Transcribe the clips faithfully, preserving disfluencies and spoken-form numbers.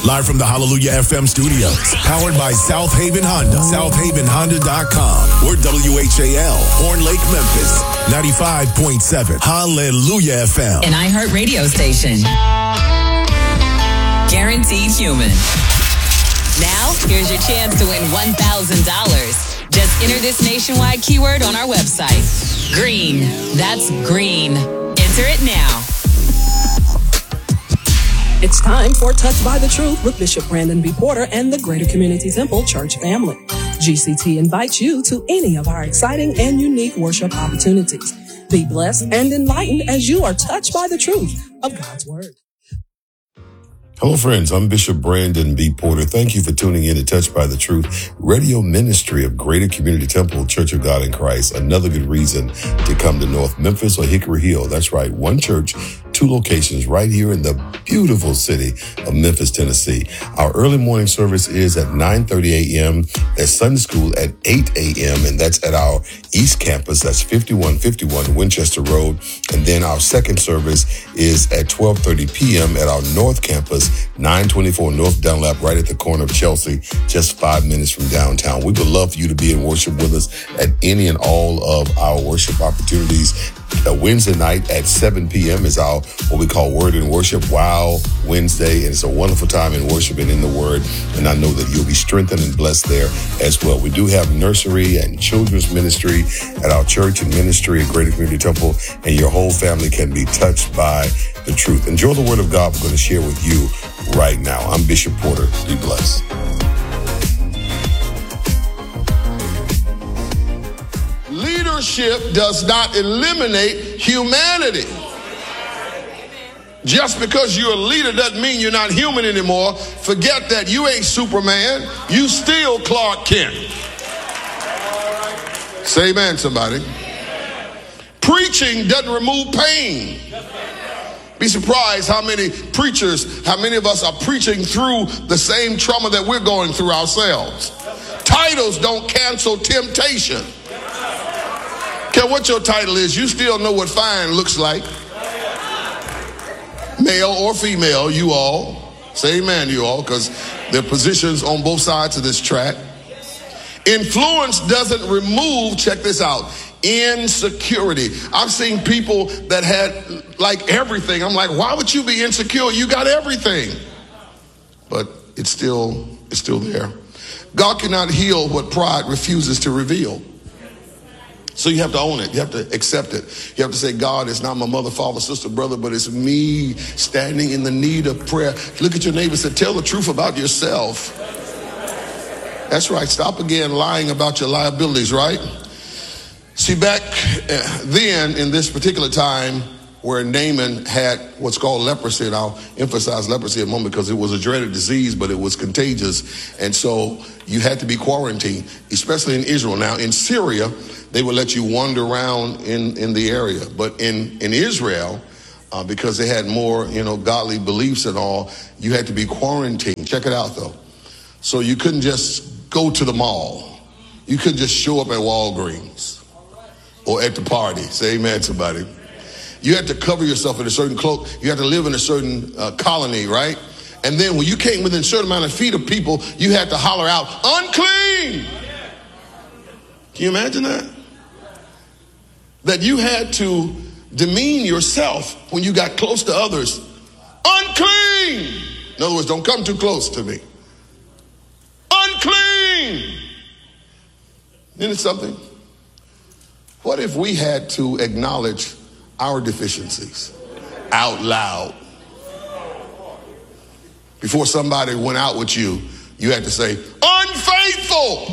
Live from the Hallelujah F M studios. Powered by South Haven Honda. South Haven Honda dot com. We're W H A L, Horn Lake, Memphis. ninety-five point seven. Hallelujah F M. An iHeart radio station. Guaranteed human. Now, here's your chance to win one thousand dollars. Just enter this nationwide keyword on our website. Green. That's green. Enter it now. It's time for Touched by the Truth with Bishop Brandon B. Porter and the Greater Community Temple Church family. G C T invites you to any of our exciting and unique worship opportunities. Be blessed and enlightened as you are touched by the truth of God's Word. Hello, friends. I'm Bishop Brandon B. Porter. Thank you for tuning in to Touched by the Truth radio ministry of Greater Community Temple Church of God in Christ. Another good reason to come to North Memphis or Hickory Hill. That's right. One church, two locations right here in the beautiful city of Memphis, Tennessee. Our early morning service is at nine thirty a.m. There's Sunday school at eight a.m. and that's at our East Campus. That's fifty-one fifty-one Winchester Road. And then our second service is at twelve thirty p.m. at our North Campus, nine twenty-four North Dunlap, right at the corner of Chelsea, just five minutes from downtown. We would love for you to be in worship with us at any and all of our worship opportunities. Uh, Wednesday night at seven p.m. is our what we call Word and Worship Wow Wednesday, and it's a wonderful time in worship and in the Word, and I know that you'll be strengthened and blessed there as well. We do have nursery and children's ministry at our church and ministry at Greater Community Temple, and your whole family can be touched by the truth. Enjoy the Word of God we're going to share with you right now. I'm Bishop Porter. Be blessed. Leadership does not eliminate humanity. Just because you're a leader doesn't mean you're not human anymore. Forget that. You ain't Superman. You still Clark Kent. Say amen, somebody. Preaching doesn't remove pain. Be surprised how many preachers, how many of us are preaching through the same trauma that we're going through ourselves. Titles don't cancel temptation. Care what your title is, you still know what fine looks like. Male or female, you all. Say amen, you all, because there are positions on both sides of this track. Influence doesn't remove, check this out, insecurity. I've seen people that had like everything. I'm like, why would you be insecure? You got everything. But it's still, it's still there. God cannot heal what pride refuses to reveal. So you have to own it. You have to accept it. You have to say, God, it's not my mother, father, sister, brother, but it's me standing in the need of prayer. Look at your neighbor and say, tell the truth about yourself. That's right. Stop again lying about your liabilities, right? See, back then in this particular time where Naaman had what's called leprosy, and I'll emphasize leprosy a moment because it was a dreaded disease, but it was contagious. And so you had to be quarantined, especially in Israel. Now, in Syria, they would let you wander around in, in the area. But in, in Israel, uh, because they had more, you know, godly beliefs and all, you had to be quarantined. Check it out, though. So you couldn't just go to the mall. You couldn't just show up at Walgreens or at the party. Say amen, somebody. You had to cover yourself in a certain cloak. You had to live in a certain uh, colony, right? And then when you came within a certain amount of feet of people, you had to holler out, unclean. Can you imagine that? That you had to demean yourself when you got close to others. Unclean. In other words, don't come too close to me. Unclean. Isn't it something? What if we had to acknowledge our deficiencies out loud? Before somebody went out with you, you had to say, unfaithful.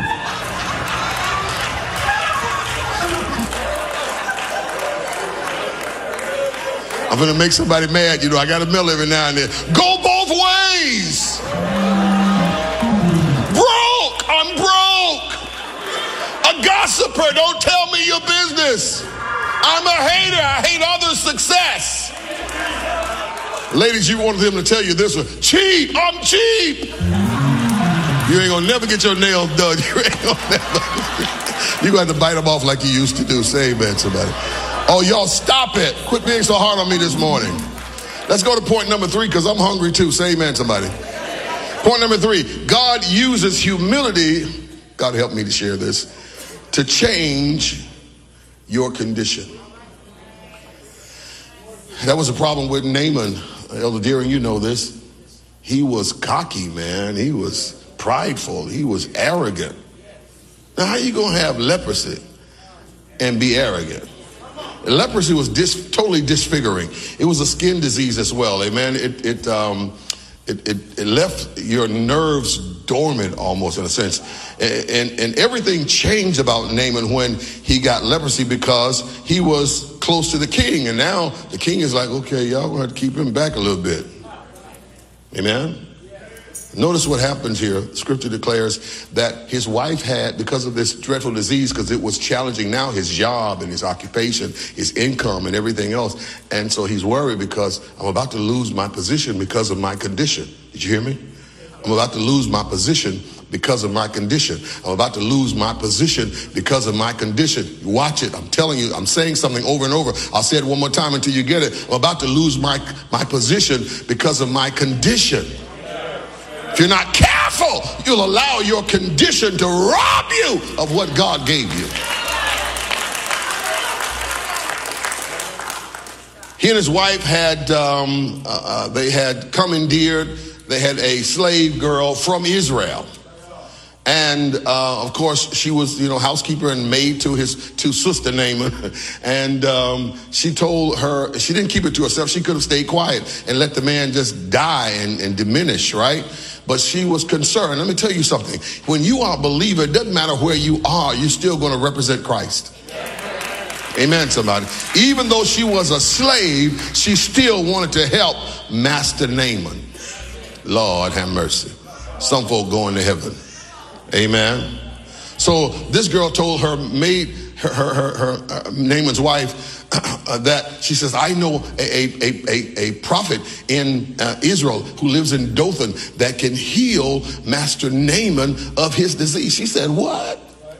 I'm going to make somebody mad. You know, I got to mail every now and then. Go both ways. Broke. I'm broke. A gossiper. Don't tell me your business. I'm a hater. I hate others' success. Ladies, you wanted them to tell you this one. Cheap. I'm cheap. You ain't going to never get your nails done. You ain't going to never. You're going to have to bite them off like you used to do. Say amen, somebody. Oh, y'all stop it. Quit being so hard on me this morning. Let's go to point number three because I'm hungry too. Say amen, somebody. Point number three, God uses humility, God help me to share this, to change your condition. That was a problem with Naaman. Elder Deering, you know this. He was cocky, man. He was prideful. He was arrogant. Now, how you going to have leprosy and be arrogant? Leprosy was dis, totally disfiguring. It was a skin disease as well. Amen. It it um it, it, it left your nerves dormant almost in a sense. And, and and everything changed about Naaman when he got leprosy because he was close to the king. And now the king is like, okay, y'all gonna have to keep him back a little bit. Amen. Notice what happens here. Scripture declares that his wife had, because of this dreadful disease, because it was challenging now his job and his occupation, his income and everything else. And so he's worried because I'm about to lose my position because of my condition. Did you hear me? I'm about to lose my position because of my condition. I'm about to lose my position because of my condition. Watch it. I'm telling you, I'm saying something over and over. I'll say it one more time until you get it. I'm about to lose my, my position because of my condition. If you're not careful, you'll allow your condition to rob you of what God gave you. He and his wife had, um, uh, they had commandeered, they had a slave girl from Israel. And, uh, of course, she was, you know, housekeeper and maid to his, to sister Naaman. And, um, she told her, she didn't keep it to herself. She could have stayed quiet and let the man just die and, and diminish, right? But she was concerned. Let me tell you something. When you are a believer, it doesn't matter where you are, you're still going to represent Christ. Amen, somebody. Even though she was a slave, she still wanted to help Master Naaman. Lord have mercy. Some folk going to heaven. Amen. So this girl told her maid, her, her, her, her uh, Naaman's wife, uh, that she says, I know a, a, a, a prophet in uh, Israel who lives in Dothan that can heal Master Naaman of his disease. She said, what?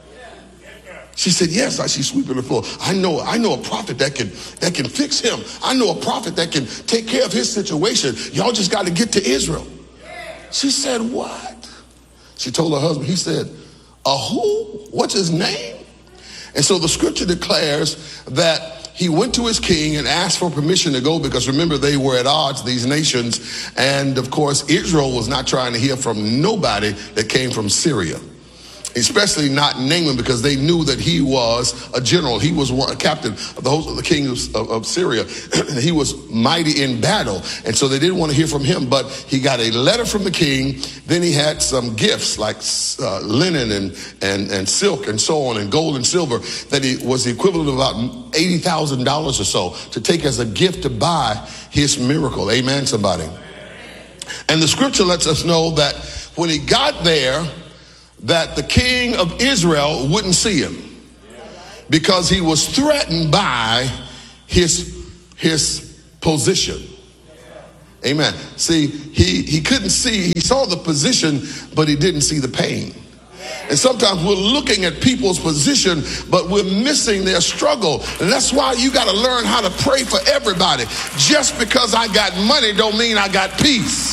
She said, yes. I see sweeping the floor. I know, I know a prophet that can, that can fix him. I know a prophet that can take care of his situation. Y'all just got to get to Israel. She said, what? She told her husband, he said, a who? What's his name? And so the scripture declares that he went to his king and asked for permission to go because remember, they were at odds, these nations. And of course, Israel was not trying to hear from nobody that came from Syria. Especially not Naaman because they knew that he was a general. He was one, a captain of the host of the king of, of, of Syria. He was mighty in battle. And so they didn't want to hear from him. But he got a letter from the king. Then he had some gifts like uh, linen and, and, and silk and so on and gold and silver that he was the equivalent of about eighty thousand dollars or so to take as a gift to buy his miracle. Amen, somebody. And the scripture lets us know that when he got there, that the king of Israel wouldn't see him because he was threatened by his, his position. Amen. See, he, he couldn't see, he saw the position, but he didn't see the pain. And sometimes we're looking at people's position, but we're missing their struggle. And that's why you got to learn how to pray for everybody. Just because I got money don't mean I got peace.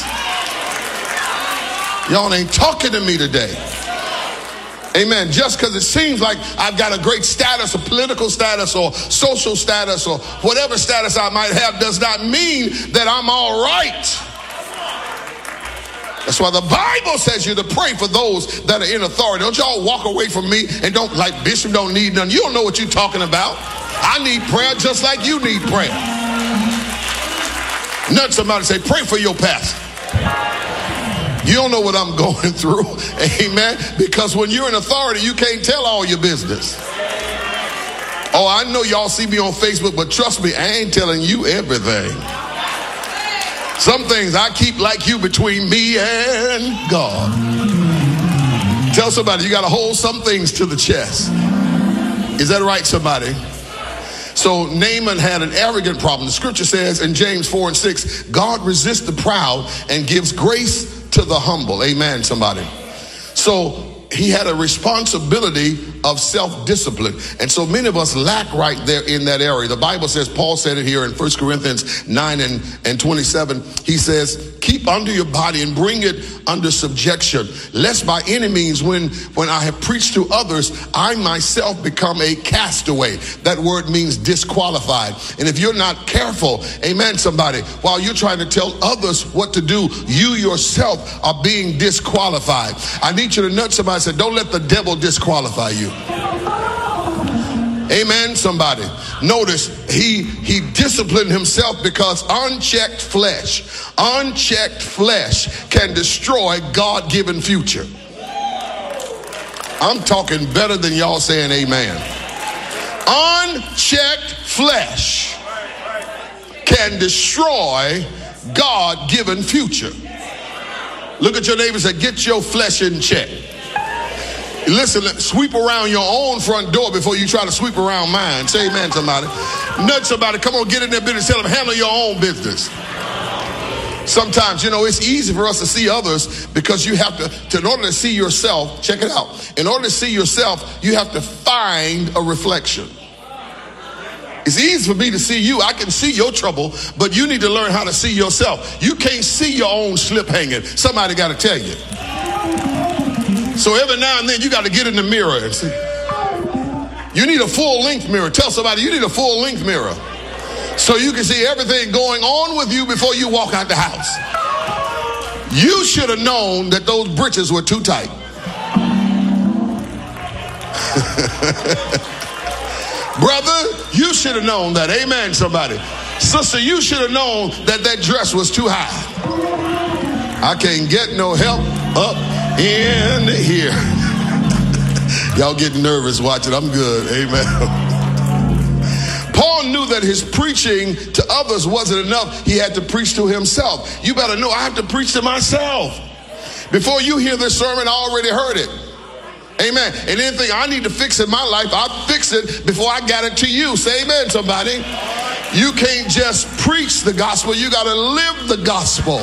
Y'all ain't talking to me today. Amen. Just because it seems like I've got a great status, a political status or social status or whatever status I might have does not mean that I'm all right. That's why the Bible says you to pray for those that are in authority. Don't y'all walk away from me and don't like Bishop don't need none. You don't know what you're talking about. I need prayer just like you need prayer. Not somebody say, pray for your pastor. You don't know what I'm going through. Amen. Because when you're in authority, you can't tell all your business. Oh, I know y'all see me on Facebook, but trust me, I ain't telling you everything. Some things I keep like you between me and God. Tell somebody you got to hold some things to the chest. Is that right, somebody? So Naaman had an arrogant problem. The scripture says in James four and six, God resists the proud and gives grace to the humble. Amen, somebody. So he had a responsibility of self-discipline. And so many of us lack right there in that area. The Bible says, Paul said it here in First Corinthians nine and, and twenty-seven. He says, keep keep under your body and bring it under subjection, lest by any means when, when I have preached to others, I myself become a castaway. That word means disqualified. And if you're not careful, amen, somebody, while you're trying to tell others what to do, you yourself are being disqualified. I need you to nudge somebody and say, don't let the devil disqualify you. Amen, somebody. Notice he he disciplined himself because unchecked flesh, unchecked flesh can destroy God-given future. I'm talking better than y'all saying amen. Unchecked flesh can destroy God-given future. Look at your neighbor and say, get your flesh in check. Listen, sweep around your own front door before you try to sweep around mine. Say amen, somebody. Nudge somebody. Come on, get in their business. Tell them, handle your own business. Sometimes, you know, it's easy for us to see others because you have to, to, in order to see yourself, check it out. In order to see yourself, you have to find a reflection. It's easy for me to see you. I can see your trouble, but you need to learn how to see yourself. You can't see your own slip hanging. Somebody got to tell you. So every now and then you got to get in the mirror and see. You need a full length mirror. Tell somebody you need a full length mirror so you can see everything going on with you before you walk out the house. You should have known that those britches were too tight. Brother, you should have known that. Amen, somebody. Sister, you should have known that that dress was too high. I can't get no help up in here. Y'all getting nervous watching. I'm good. Amen. Paul knew that his preaching to others wasn't enough. He had to preach to himself. You better know I have to preach to myself. Before you hear this sermon, I already heard it. Amen. And anything I need to fix in my life, I fix it before I got it to you. Say amen, somebody. You can't just preach the gospel. You got to live the gospel.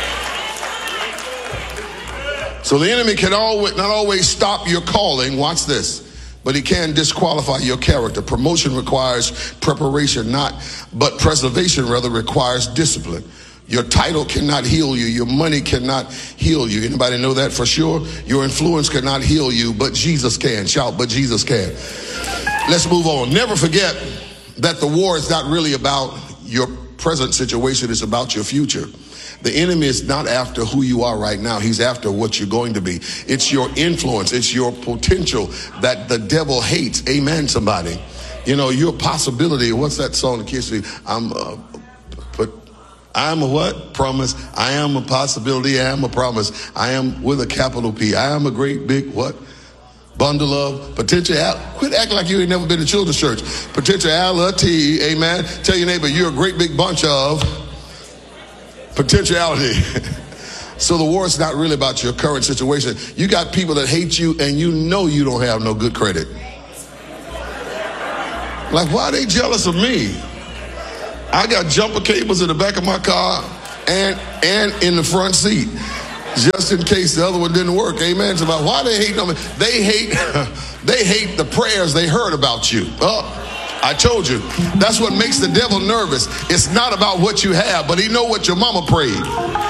So the enemy can always, not always stop your calling. Watch this. But he can disqualify your character. Promotion requires preparation, not, but preservation rather requires discipline. Your title cannot heal you. Your money cannot heal you. Anybody know that for sure? Your influence cannot heal you, but Jesus can. Shout, but Jesus can. Let's move on. Never forget that the war is not really about your present situation. It's about your future. The enemy is not after who you are right now. He's after what you're going to be. It's your influence. It's your potential that the devil hates. Amen, somebody. You know, your possibility. What's that song the kids sing? I'm uh, put. I'm a what? Promise. I am a possibility. I am a promise. I am with a capital P. I am a great big what? Bundle of potential. Quit acting like you ain't never been to children's church. Potentiality. Amen. Tell your neighbor you're a great big bunch of potentiality. So the war is not really about your current situation. You got people that hate you and you know you don't have no good credit. Like, why are they jealous of me? I got jumper cables in the back of my car and and in the front seat, just in case the other one didn't work. Amen. It's about why they hate on me. They hate they hate the prayers they heard about you. Oh, I told you. That's what makes the devil nervous. It's not about what you have, but he know what your mama prayed.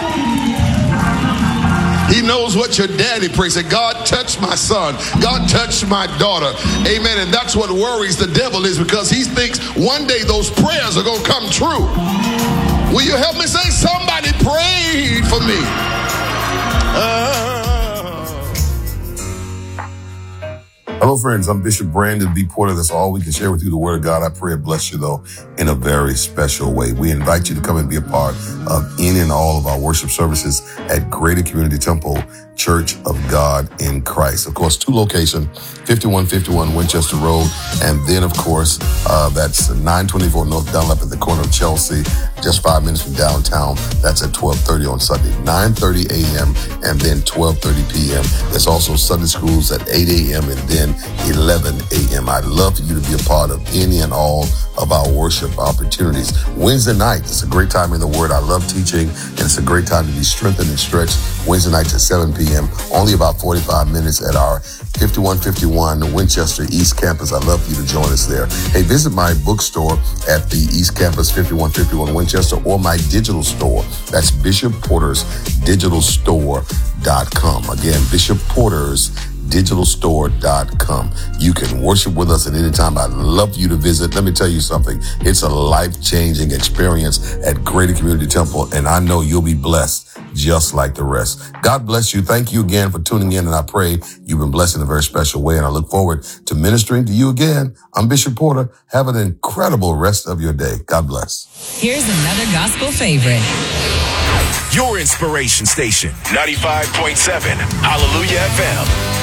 He knows what your daddy prayed. Say, God, touch my son. God, touch my daughter. Amen. And that's what worries the devil is, because he thinks one day those prayers are going to come true. Will you help me say somebody prayed for me? Uh, Hello, friends. I'm Bishop Brandon B. Porter. That's all we can share with you, the Word of God. I pray it bless you, though, in a very special way. We invite you to come and be a part of any and all of our worship services at Greater Community Temple Church of God in Christ. Of course, two locations, fifty-one fifty-one Winchester Road, and then, of course, uh, that's nine twenty-four North Dunlap at the corner of Chelsea, just five minutes from downtown. That's at twelve thirty on Sunday, nine thirty a.m. and then twelve thirty p.m. There's also Sunday schools at eight a.m. and then eleven a.m. I'd love for you to be a part of any and all of our worship opportunities. Wednesday night, it's a great time in the Word. I love teaching, and it's a great time to be strengthened and stretched. Wednesday nights at seven p.m., only about forty-five minutes at our fifty-one fifty-one Winchester East Campus. I'd love for you to join us there. Hey, visit my bookstore at the East Campus, fifty-one fifty-one Winchester, or my digital store. That's Bishop Porter's Digital Store dot com. Again, Bishop Porter's Digital Store dot com. You can worship with us at any time. I'd love for you to visit. Let me tell you something. It's a life-changing experience at Greater Community Temple, and I know you'll be blessed just like the rest. God bless you. Thank you again for tuning in, and I pray you've been blessed in a very special way, and I look forward to ministering to you again. I'm Bishop Porter. Have an incredible rest of your day. God bless. Here's another gospel favorite. Your inspiration station, ninety-five point seven Hallelujah F M.